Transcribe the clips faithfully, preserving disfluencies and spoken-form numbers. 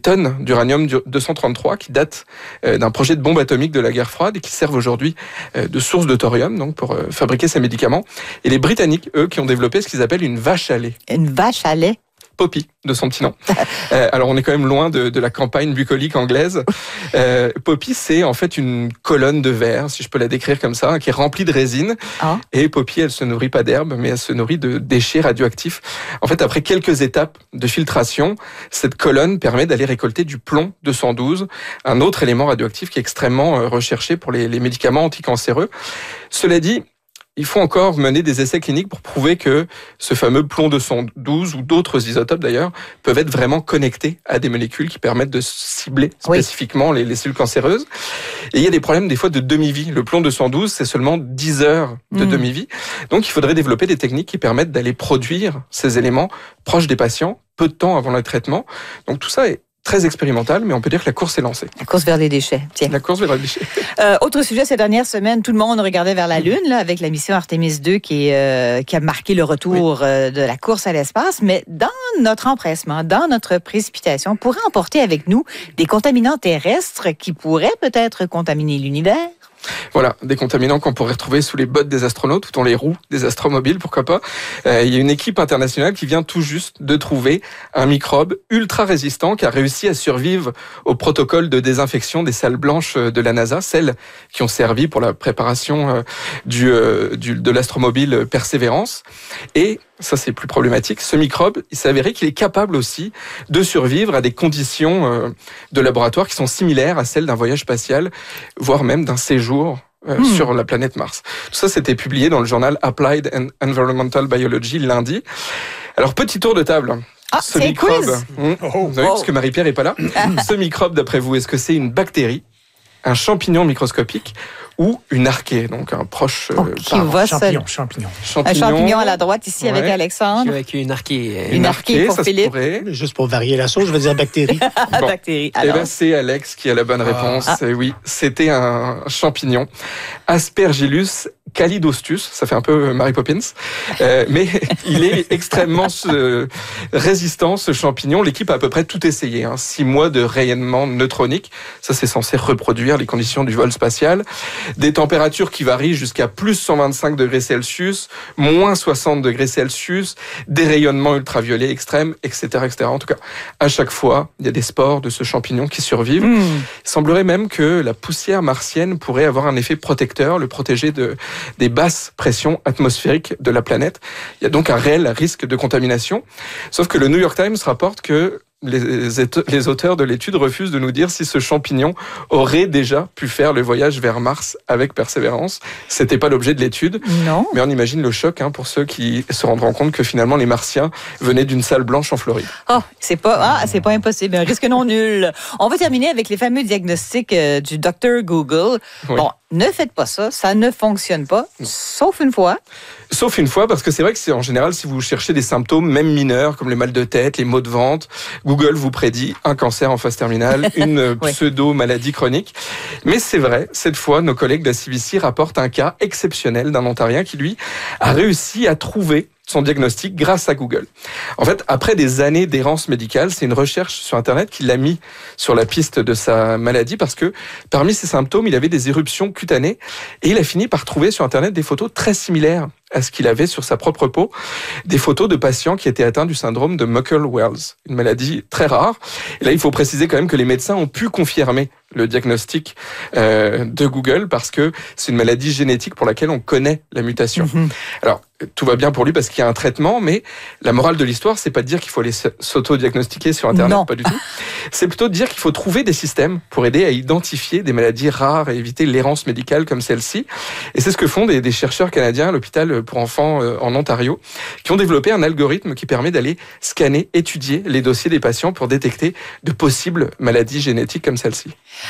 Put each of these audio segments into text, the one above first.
tonnes d'uranium deux cent trente-trois qui datent euh, d'un projet de bombe atomique de la guerre froide et qui servent aujourd'hui euh, de source de thorium donc pour euh, fabriquer ces médicaments. Et les Britanniques, eux, qui ont développé ce qu'ils appellent une vache à lait. Une vache à lait? Poppy, de son petit nom. euh, alors, on est quand même loin de, de la campagne bucolique anglaise. Euh, Poppy, c'est en fait une colonne de verre, si je peux la décrire comme ça, qui est remplie de résine. Oh. Et Poppy, elle se nourrit pas d'herbe, mais elle se nourrit de déchets radioactifs. En fait, après quelques étapes de filtration, cette colonne permet d'aller récolter du plomb deux cent douze, un autre élément radioactif qui est extrêmement recherché pour les, les médicaments anticancéreux. Cela dit, il faut encore mener des essais cliniques pour prouver que ce fameux plomb deux cent douze ou d'autres isotopes d'ailleurs peuvent être vraiment connectés à des molécules qui permettent de cibler spécifiquement oui. les, les cellules cancéreuses. Et il y a des problèmes des fois de demi-vie. Le plomb deux cent douze, c'est seulement dix heures de mmh. demi-vie. Donc il faudrait développer des techniques qui permettent d'aller produire ces éléments proches des patients, peu de temps avant le traitement. Donc tout ça est très expérimental, mais on peut dire que la course est lancée. La course vers les déchets. Tiens. La course vers les déchets. Euh, autre sujet, ces dernières semaines, tout le monde regardait vers la Lune, là, avec la mission Artemis deux qui, est, euh, qui a marqué le retour oui. euh, de la course à l'espace. Mais dans notre empressement, dans notre précipitation, on pourrait emporter avec nous des contaminants terrestres qui pourraient peut-être contaminer l'univers. Voilà, des contaminants qu'on pourrait retrouver sous les bottes des astronautes ou dans les roues des astromobiles, pourquoi pas. Euh, il y a une équipe internationale qui vient tout juste de trouver un microbe ultra résistant qui a réussi à survivre au protocole de désinfection des salles blanches de la NASA, celles qui ont servi pour la préparation euh, du, euh, du, de l'astromobile Perseverance. Et ça, c'est plus problématique. Ce microbe, il s'est avéré qu'il est capable aussi de survivre à des conditions euh, de laboratoire qui sont similaires à celles d'un voyage spatial, voire même d'un séjour Euh, mmh. sur la planète Mars. Tout ça, c'était publié dans le journal Applied and Environmental Biology lundi. Alors, petit tour de table. Ah, ce c'est microbe, quiz. Mmh, oh, vous avez vu, parce que Marie-Pierre n'est pas là. Ce microbe, d'après vous, est-ce que c'est une bactérie, un champignon microscopique ou une archée, donc un proche oh, euh, qui va champignon, champignon. champignon. Un champignon à la droite ici ouais. avec Alexandre. Avec une archée. Une, une archée pour ça Philippe. Pourrait... Juste pour varier la sauce, je vais dire bactérie. Bon. Bactérie. Eh ben, c'est Alex qui a la bonne réponse. Ah. Oui, c'était un champignon. Aspergillus calidostus, ça fait un peu Mary Poppins, euh, mais il est extrêmement euh, résistant, ce champignon. L'équipe a à peu près tout essayé. Hein. Six mois de rayonnement neutronique, ça c'est censé reproduire les conditions du vol spatial. Des températures qui varient jusqu'à plus cent vingt-cinq degrés Celsius, moins soixante degrés Celsius, des rayonnements ultraviolets extrêmes, et cetera, et cetera. En tout cas, à chaque fois, il y a des spores de ce champignon qui survivent. Mmh. Il semblerait même que la poussière martienne pourrait avoir un effet protecteur, le protéger de des basses pressions atmosphériques de la planète. Il y a donc un réel risque de contamination. Sauf que le New York Times rapporte que les, les auteurs de l'étude refusent de nous dire si ce champignon aurait déjà pu faire le voyage vers Mars avec Persévérance. C'était pas l'objet de l'étude. Non. Mais on imagine le choc hein, pour ceux qui se rendront compte que finalement les Martiens venaient d'une salle blanche en Floride. Oh, c'est pas, ah, c'est pas impossible. Un risque non nul. On va terminer avec les fameux diagnostics euh, du docteur Google. Oui. Bon, ne faites pas ça, ça ne fonctionne pas, sauf une fois. Sauf une fois, parce que c'est vrai que c'est en général, si vous cherchez des symptômes, même mineurs, comme les mal de tête, les maux de ventre, Google vous prédit un cancer en phase terminale, une oui. pseudo-maladie chronique. Mais c'est vrai, cette fois, nos collègues de la C B C rapportent un cas exceptionnel d'un Ontarien qui, lui, a réussi à trouver son diagnostic grâce à Google. En fait, après des années d'errance médicale, c'est une recherche sur Internet qui l'a mis sur la piste de sa maladie parce que parmi ses symptômes, il avait des éruptions cutanées et il a fini par trouver sur Internet des photos très similaires à ce qu'il avait sur sa propre peau, des photos de patients qui étaient atteints du syndrome de Muckle-Wells, une maladie très rare. Et là, il faut préciser quand même que les médecins ont pu confirmer le diagnostic euh, de Google parce que c'est une maladie génétique pour laquelle on connaît la mutation. Mm-hmm. Alors, tout va bien pour lui parce qu'il y a un traitement, mais la morale de l'histoire, c'est pas de dire qu'il faut aller s'auto-diagnostiquer sur Internet, non. Pas du tout. C'est plutôt de dire qu'il faut trouver des systèmes pour aider à identifier des maladies rares et éviter l'errance médicale comme celle-ci. Et c'est ce que font des, des chercheurs canadiens à l'hôpital pour enfants euh, en Ontario, qui ont développé un algorithme qui permet d'aller scanner, étudier les dossiers des patients pour détecter de possibles maladies génétiques comme celle-ci.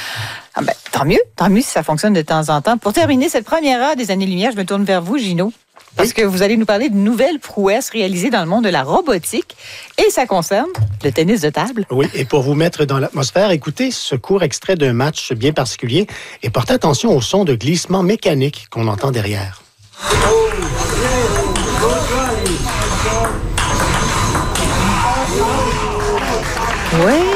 Ah ben, tant mieux, tant mieux si ça fonctionne de temps en temps. Pour terminer cette première heure des années-lumière, je me tourne vers vous, Gino. Parce que vous allez nous parler de nouvelles prouesses réalisées dans le monde de la robotique et ça concerne le tennis de table. Oui, et pour vous mettre dans l'atmosphère, écoutez ce court extrait d'un match bien particulier et portez attention au son de glissement mécanique qu'on entend derrière. Oui.